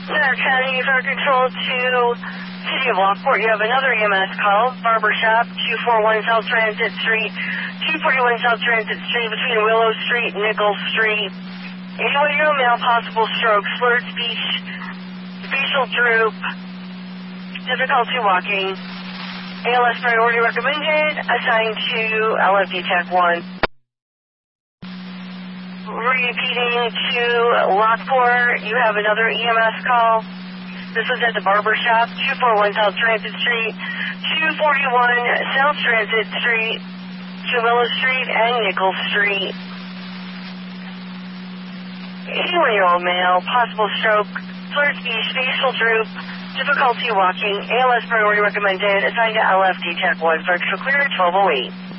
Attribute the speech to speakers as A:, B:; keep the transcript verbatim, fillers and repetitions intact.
A: Center County Fire Control to City of Lockport. You have another E M S call. Barbershop, two forty-one South Transit Street, two forty-one South Transit Street between Willow Street and Nichols Street. Anyone you know, male, possible stroke, slurred speech, facial droop, difficulty walking. A L S priority recommended, assigned to L F D Tech one. Repeating to Lockport, you have another E M S call. This was at the Barbershop, two forty-one South Transit Street, two forty-one South Transit Street, to Willow Street and Nichols Street. eighty-one-year-old male, possible stroke, slurred speech, facial droop, difficulty walking, A L S priority recommended, assigned to L F D Tech one, for extra clear twelve oh eight.